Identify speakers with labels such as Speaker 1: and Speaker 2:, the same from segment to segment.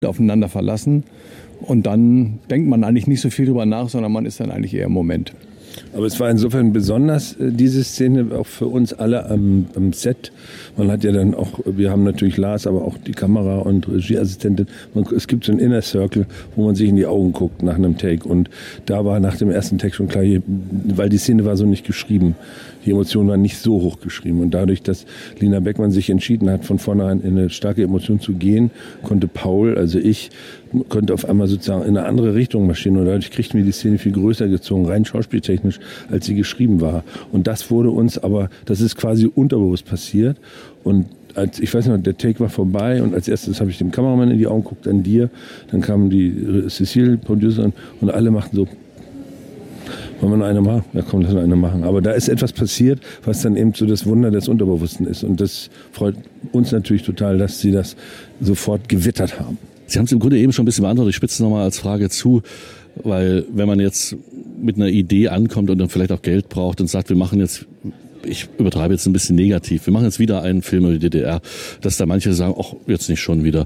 Speaker 1: aufeinander verlassen. Und dann denkt man eigentlich nicht so viel drüber nach, sondern man ist dann eigentlich eher im Moment.
Speaker 2: Aber es war insofern besonders, diese Szene, auch für uns alle am Set. Man hat ja dann auch, wir haben natürlich Lars, aber auch die Kamera- und Regieassistentin. Es gibt so einen Inner Circle, wo man sich in die Augen guckt nach einem Take. Und da war nach dem ersten Take schon klar, weil die Szene war so nicht geschrieben. Die Emotionen waren nicht so hoch geschrieben. Und dadurch, dass Lina Beckmann sich entschieden hat, von vornherein in eine starke Emotion zu gehen, konnte Paul, also ich, konnte auf einmal sozusagen in eine andere Richtung marschieren. Und dadurch kriegten wir die Szene viel größer gezogen, rein schauspieltechnisch, als sie geschrieben war. Und das wurde uns aber, das ist quasi unterbewusst passiert. Und ich weiß noch, der Take war vorbei und als erstes habe ich dem Kameramann in die Augen geguckt, an dir. Dann kam die Cecile, Producerin, und alle machten so, wollen wir noch eine machen? Ja komm, lass uns eine machen. Aber da ist etwas passiert, was dann eben so das Wunder des Unterbewussten ist. Und das freut uns natürlich total, dass sie das sofort gewittert haben.
Speaker 3: Sie haben es im Grunde eben schon ein bisschen beantwortet. Ich spitze es nochmal als Frage zu, weil wenn man jetzt mit einer Idee ankommt und dann vielleicht auch Geld braucht und sagt, wir machen jetzt, ich übertreibe jetzt ein bisschen negativ, wir machen jetzt wieder einen Film über die DDR, dass da manche sagen, ach, jetzt nicht schon wieder.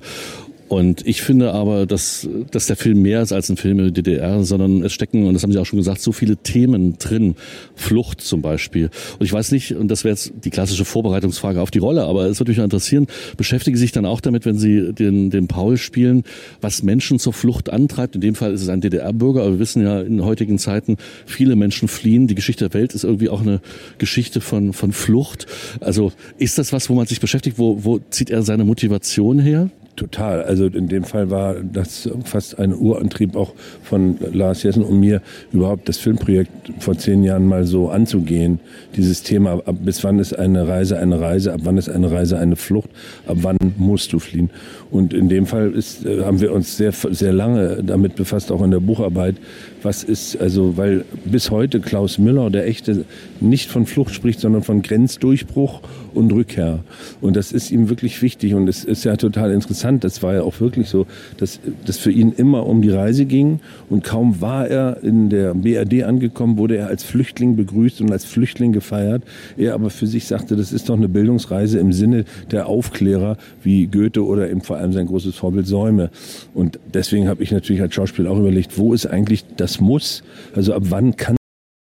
Speaker 3: Und ich finde aber, dass der Film mehr ist als ein Film in der DDR, sondern es stecken, und das haben Sie auch schon gesagt, so viele Themen drin. Flucht zum Beispiel. Und ich weiß nicht, und das wäre jetzt die klassische Vorbereitungsfrage auf die Rolle, aber es würde mich interessieren, beschäftigen Sie sich dann auch damit, wenn Sie den Paul spielen, was Menschen zur Flucht antreibt? In dem Fall ist es ein DDR-Bürger, aber wir wissen ja in heutigen Zeiten, viele Menschen fliehen. Die Geschichte der Welt ist irgendwie auch eine Geschichte von Flucht. Also ist das was, wo man sich beschäftigt? Wo zieht er seine Motivation her?
Speaker 2: Total. Also in dem Fall war das fast ein Urantrieb auch von Lars Jessen und mir, überhaupt das Filmprojekt vor 10 Jahren mal so anzugehen. Dieses Thema, bis wann ist eine Reise, ab wann ist eine Reise eine Flucht, ab wann musst du fliehen. Und in dem Fall haben wir uns sehr, sehr lange damit befasst, auch in der Bucharbeit. Was ist, also, weil bis heute Klaus Müller, der Echte, nicht von Flucht spricht, sondern von Grenzdurchbruch und Rückkehr. Und das ist ihm wirklich wichtig und es ist ja total interessant. Das war ja auch wirklich so, dass das für ihn immer um die Reise ging und kaum war er in der BRD angekommen, wurde er als Flüchtling begrüßt und als Flüchtling gefeiert. Er aber für sich sagte, das ist doch eine Bildungsreise im Sinne der Aufklärer wie Goethe oder eben vor allem sein großes Vorbild Säume. Und deswegen habe ich natürlich als Schauspieler auch überlegt, wo ist eigentlich das Muss? Also ab wann kannst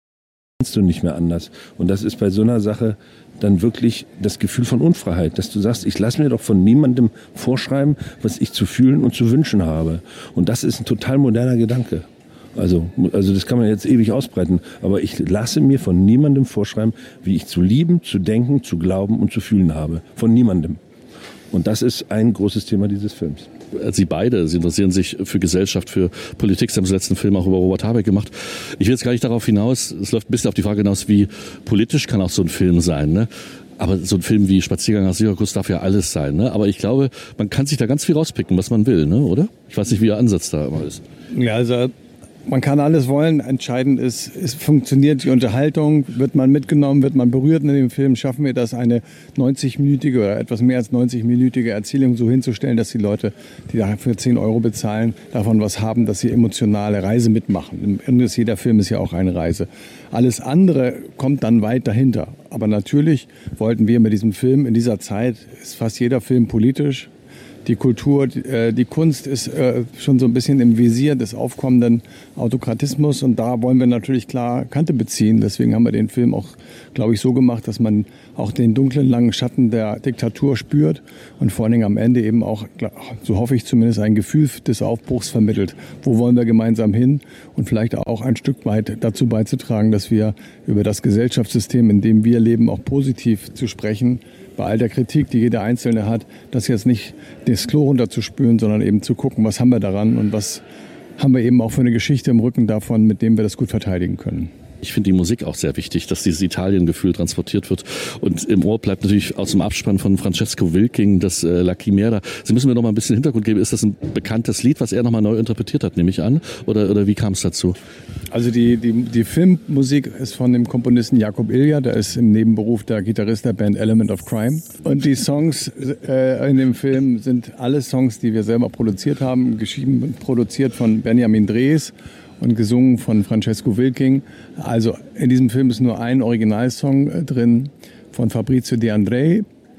Speaker 2: du nicht mehr anders? Und das ist bei so einer Sache dann wirklich das Gefühl von Unfreiheit, dass du sagst, ich lasse mir doch von niemandem vorschreiben, was ich zu fühlen und zu wünschen habe. Und das ist ein total moderner Gedanke. Also das kann man jetzt ewig ausbreiten, aber ich lasse mir von niemandem vorschreiben, wie ich zu lieben, zu denken, zu glauben und zu fühlen habe. Von niemandem. Und das ist ein großes Thema dieses Films.
Speaker 3: Sie beide, Sie interessieren sich für Gesellschaft, für Politik. Sie haben den letzten Film auch über Robert Habeck gemacht. Ich will jetzt gar nicht darauf hinaus, es läuft ein bisschen auf die Frage hinaus, wie politisch kann auch so ein Film sein, ne? Aber so ein Film wie Spaziergang nach Syrakus darf ja alles sein, ne? Aber ich glaube, man kann sich da ganz viel rauspicken, was man will, ne? Oder? Ich weiß nicht, wie Ihr Ansatz da immer ist.
Speaker 1: Ja, also man kann alles wollen. Entscheidend ist, es funktioniert die Unterhaltung, wird man mitgenommen, wird man berührt in dem Film, schaffen wir das, eine 90-minütige oder etwas mehr als 90-minütige Erzählung so hinzustellen, dass die Leute, die dafür 10 € bezahlen, davon was haben, dass sie emotionale Reise mitmachen. Jeder Film ist ja auch eine Reise. Alles andere kommt dann weit dahinter. Aber natürlich wollten wir mit diesem Film, in dieser Zeit ist fast jeder Film politisch. Die Kultur, die Kunst ist schon so ein bisschen im Visier des aufkommenden Autokratismus und da wollen wir natürlich klar Kante beziehen. Deswegen haben wir den Film auch, glaube ich, so gemacht, dass man auch den dunklen, langen Schatten der Diktatur spürt und vor allen Dingen am Ende eben auch, so hoffe ich zumindest, ein Gefühl des Aufbruchs vermittelt. Wo wollen wir gemeinsam hin und vielleicht auch ein Stück weit dazu beizutragen, dass wir über das Gesellschaftssystem, in dem wir leben, auch positiv zu sprechen, bei all der Kritik, die jeder Einzelne hat, das jetzt nicht das Klo runterzuspülen, sondern eben zu gucken, was haben wir daran und was haben wir eben auch für eine Geschichte im Rücken davon, mit dem wir das gut verteidigen können.
Speaker 3: Ich finde die Musik auch sehr wichtig, dass dieses Italien-Gefühl transportiert wird. Und im Ohr bleibt natürlich aus dem Abspann von Francesco Wilking das La Chimera. Sie müssen mir noch mal ein bisschen Hintergrund geben. Ist das ein bekanntes Lied, was er noch mal neu interpretiert hat, nehme ich an? Oder wie kam es dazu?
Speaker 1: Also die Filmmusik ist von dem Komponisten Jakob Ilja, der ist im Nebenberuf der Gitarrist der Band Element of Crime. Und die Songs in dem Film sind alle Songs, die wir selber produziert haben, geschrieben und produziert von Benjamin Drees und gesungen von Francesco Wilking. Also in diesem Film ist nur ein Originalsong drin von Fabrizio De André,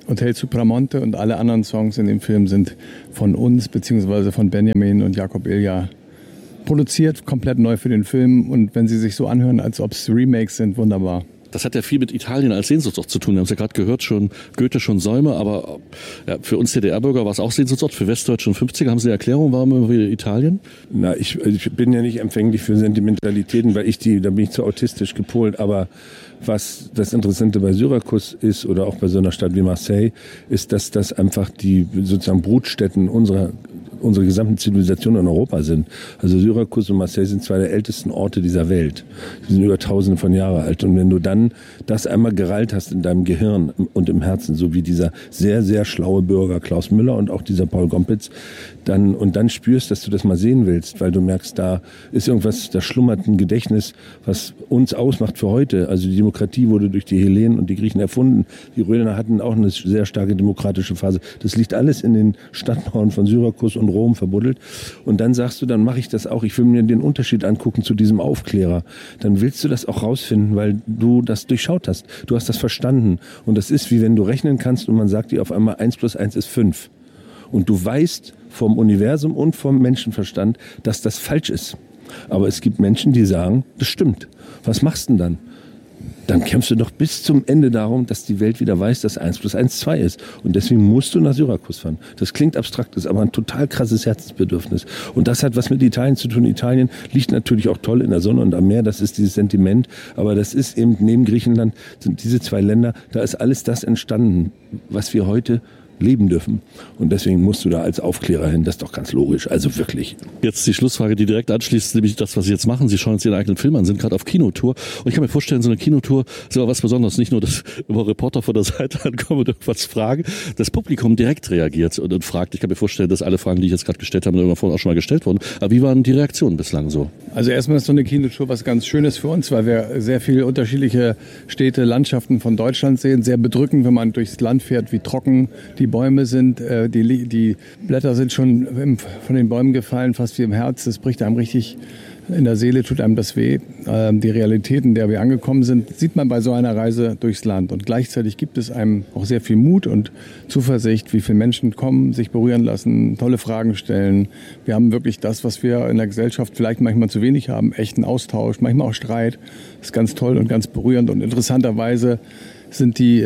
Speaker 1: Hotel Supramonte und alle anderen Songs in dem Film sind von uns beziehungsweise von Benjamin und Jakob Ilja produziert, komplett neu für den Film. Und wenn sie sich so anhören, als ob es Remakes sind, wunderbar.
Speaker 3: Das hat ja viel mit Italien als Sehnsuchtsort zu tun. Wir haben es ja gerade gehört, schon Goethe, schon Säume, aber ja, für uns DDR-Bürger war es auch Sehnsuchtsort. Für Westdeutsche und 50er haben Sie eine Erklärung, warum immer wieder Italien?
Speaker 2: Na, ich bin ja nicht empfänglich für Sentimentalitäten, weil da bin ich zu autistisch gepolt, aber was das Interessante bei Syrakus ist oder auch bei so einer Stadt wie Marseille, ist, dass das einfach die sozusagen Brutstätten unserer gesamten Zivilisation in Europa sind. Also Syrakus und Marseille sind zwei der ältesten Orte dieser Welt. Die sind über Tausende von Jahren alt. Und wenn du dann das einmal gerallt hast in deinem Gehirn und im Herzen, so wie dieser sehr, sehr schlaue Bürger Klaus Müller und auch dieser Paul Gompitz, dann spürst, dass du das mal sehen willst, weil du merkst, da ist irgendwas, da schlummert ein Gedächtnis, was uns ausmacht für heute. Also die Demokratie wurde durch die Hellenen und die Griechen erfunden. Die Römer hatten auch eine sehr starke demokratische Phase. Das liegt alles in den Stadtmauern von Syrakus und Rom verbuddelt. Und dann sagst du, dann mache ich das auch. Ich will mir den Unterschied angucken zu diesem Aufklärer. Dann willst du das auch rausfinden, weil du das durchschaut hast. Du hast das verstanden. Und das ist wie wenn du rechnen kannst und man sagt dir auf einmal 1 + 1 ist 5. Und du weißt vom Universum und vom Menschenverstand, dass das falsch ist. Aber es gibt Menschen, die sagen, das stimmt. Was machst du denn dann? Dann kämpfst du doch bis zum Ende darum, dass die Welt wieder weiß, dass 1 + 1 2 ist. Und deswegen musst du nach Syrakus fahren. Das klingt abstrakt, ist aber ein total krasses Herzensbedürfnis. Und das hat was mit Italien zu tun. Italien liegt natürlich auch toll in der Sonne und am Meer, das ist dieses Sentiment. Aber das ist eben neben Griechenland, sind diese zwei Länder, da ist alles das entstanden, was wir heute leben dürfen. Und deswegen musst du da als Aufklärer hin. Das ist doch ganz logisch. Also wirklich.
Speaker 3: Jetzt die Schlussfrage, die direkt anschließt, nämlich das, was Sie jetzt machen. Sie schauen jetzt Ihren eigenen Film an, sind gerade auf Kinotour. Und ich kann mir vorstellen, so eine Kinotour ist aber was Besonderes. Nicht nur, dass immer Reporter von der Seite ankommen und irgendwas fragen. Das Publikum direkt reagiert und fragt. Ich kann mir vorstellen, dass alle Fragen, die ich jetzt gerade gestellt habe, irgendwann vorhin auch schon mal gestellt wurden. Aber wie waren die Reaktionen bislang so?
Speaker 1: Also erstmal ist so eine Kinotour was ganz Schönes für uns, weil wir sehr viele unterschiedliche Städte, Landschaften von Deutschland sehen. Sehr bedrückend, wenn man durchs Land fährt, wie trocken die Bäume sind. Die Blätter sind schon von den Bäumen gefallen, fast wie im Herz. Das bricht einem richtig in der Seele, tut einem das weh. Die Realitäten, in der wir angekommen sind, sieht man bei so einer Reise durchs Land. Und gleichzeitig gibt es einem auch sehr viel Mut und Zuversicht, wie viele Menschen kommen, sich berühren lassen, tolle Fragen stellen. Wir haben wirklich das, was wir in der Gesellschaft vielleicht manchmal zu wenig haben, echten Austausch, manchmal auch Streit. Das ist ganz toll und ganz berührend. Und interessanterweise ist die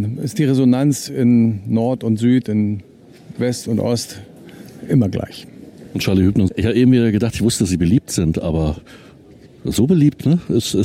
Speaker 1: Resonanz in Nord und Süd, in West und Ost immer gleich.
Speaker 3: Und Charlie Hübner, ich habe eben wieder gedacht, ich wusste, dass Sie beliebt sind, aber so beliebt, ne?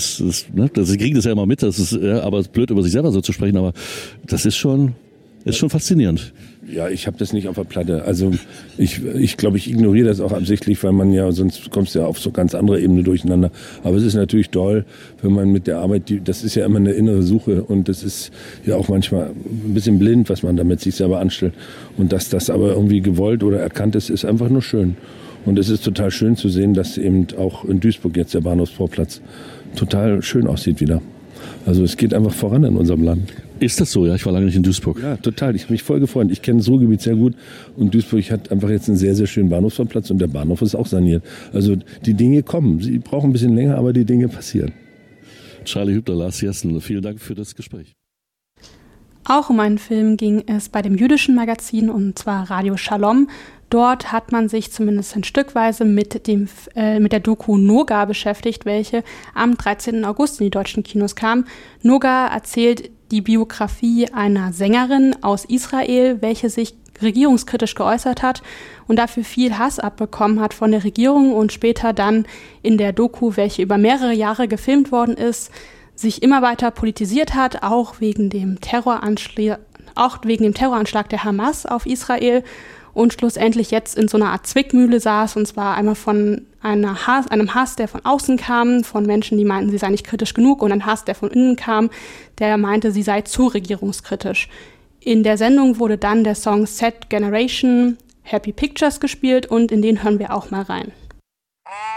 Speaker 3: Sie kriegen das ja immer mit, aber es ist blöd, über sich selber so zu sprechen, aber das ist schon faszinierend.
Speaker 2: Ja, ich habe das nicht auf der Platte. Also ich glaube, ich ignoriere das auch absichtlich, weil man ja, sonst kommst du ja auf so ganz andere Ebene durcheinander. Aber es ist natürlich toll, wenn man mit der Arbeit, das ist ja immer eine innere Suche und das ist ja auch manchmal ein bisschen blind, was man da mit sich selber anstellt. Und dass das aber irgendwie gewollt oder erkannt ist, ist einfach nur schön. Und es ist total schön zu sehen, dass eben auch in Duisburg jetzt der Bahnhofsvorplatz total schön aussieht wieder. Also es geht einfach voran in unserem Land.
Speaker 3: Ist das so? Ja, ich war lange nicht in Duisburg.
Speaker 2: Ja, total. Ich habe mich voll gefreut. Ich kenne das Ruhrgebiet sehr gut und Duisburg hat einfach jetzt einen sehr, sehr schönen Bahnhofsvorplatz und der Bahnhof ist auch saniert. Also die Dinge kommen. Sie brauchen ein bisschen länger, aber die Dinge passieren.
Speaker 3: Charlie Hübner, Lars Jessen, vielen Dank für das Gespräch.
Speaker 4: Auch um einen Film ging es bei dem jüdischen Magazin, und zwar Radio Shalom. Dort hat man sich zumindest ein Stückweise mit der Doku Noga beschäftigt, welche am 13. August in die deutschen Kinos kam. Noga erzählt die Biografie einer Sängerin aus Israel, welche sich regierungskritisch geäußert hat und dafür viel Hass abbekommen hat von der Regierung und später dann in der Doku, welche über mehrere Jahre gefilmt worden ist, sich immer weiter politisiert hat, auch wegen dem Terroranschlag der Hamas auf Israel und schlussendlich jetzt in so einer Art Zwickmühle saß, und zwar einmal von einem Hass, der von außen kam, von Menschen, die meinten, sie sei nicht kritisch genug, und ein Hass, der von innen kam, der meinte, sie sei zu regierungskritisch. In der Sendung wurde dann der Song Set Generation Happy Pictures gespielt und in den hören wir auch mal rein.